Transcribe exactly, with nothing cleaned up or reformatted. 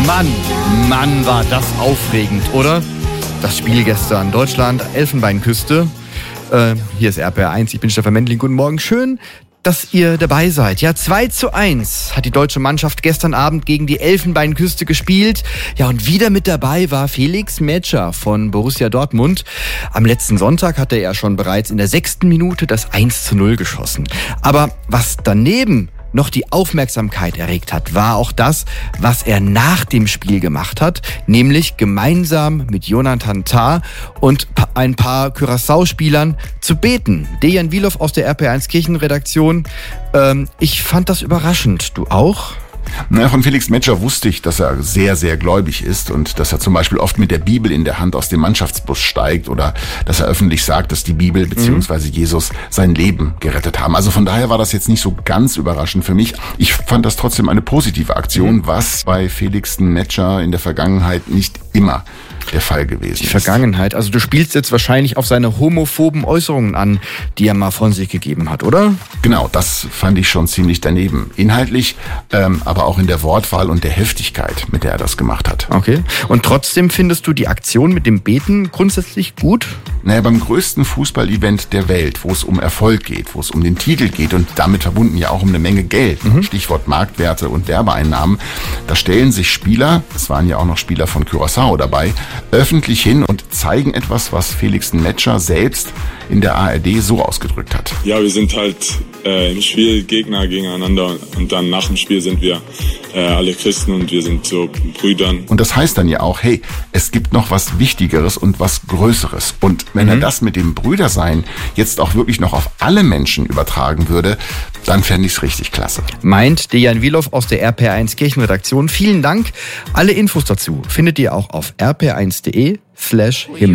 Mann, Mann, war das aufregend, oder? Das Spiel gestern, Deutschland, Elfenbeinküste. Äh, hier ist R P R eins, ich bin Stefan Mendling. Guten Morgen, schön, dass ihr dabei seid. Ja, zwei zu eins hat die deutsche Mannschaft gestern Abend gegen die Elfenbeinküste gespielt. Ja, und wieder mit dabei war Felix Metscher von Borussia Dortmund. Am letzten Sonntag hatte er schon bereits in der sechsten Minute das eins zu null geschossen. Aber was daneben noch die Aufmerksamkeit erregt hat, war auch das, was er nach dem Spiel gemacht hat, nämlich gemeinsam mit Jonathan Tah und ein paar Curaçao-Spielern zu beten. Dejan Wilow aus der R P eins Kirchenredaktion. Ähm, ich fand das überraschend. Du auch? Na, von Felix Metscher wusste ich, dass er sehr, sehr gläubig ist und dass er zum Beispiel oft mit der Bibel in der Hand aus dem Mannschaftsbus steigt oder dass er öffentlich sagt, dass die Bibel bzw. Jesus sein Leben gerettet haben. Also von daher war das jetzt nicht so ganz überraschend für mich. Ich fand das trotzdem eine positive Aktion, was bei Felix Metscher in der Vergangenheit nicht immer der Fall gewesen ist. Die Vergangenheit. Also du spielst jetzt wahrscheinlich auf seine homophoben Äußerungen an, die er mal von sich gegeben hat, oder? Genau, das fand ich schon ziemlich daneben. Inhaltlich, ähm, aber auch in der Wortwahl und der Heftigkeit, mit der er das gemacht hat. Okay. Und trotzdem findest du die Aktion mit dem Beten grundsätzlich gut? Naja, beim größten Fußballevent der Welt, wo es um Erfolg geht, wo es um den Titel geht und damit verbunden ja auch um eine Menge Geld, mhm. Stichwort Marktwerte und Werbeeinnahmen, da stellen sich Spieler, es waren ja auch noch Spieler von Curaçao dabei, öffentlich hin und zeigen etwas, was Felix Metscher selbst in der A R D so ausgedrückt hat. Ja, wir sind halt äh, im Spiel Gegner gegeneinander und dann nach dem Spiel sind wir äh, alle Christen und wir sind so Brüdern. Und das heißt dann ja auch, hey, es gibt noch was Wichtigeres und was Größeres. Und wenn mhm. er das mit dem Brüdersein jetzt auch wirklich noch auf alle Menschen übertragen würde, dann fände ich es richtig klasse. Meint Dejan Wilow aus der R P R eins Kirchenredaktion. Vielen Dank. Alle Infos dazu findet ihr auch auf r p r eins punkt de slash Himmel.